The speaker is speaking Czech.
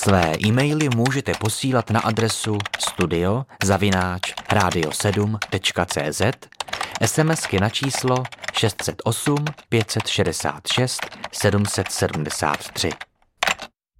Své e-maily můžete posílat na adresu studio@radio7.cz, SMSky na číslo 608 566 773.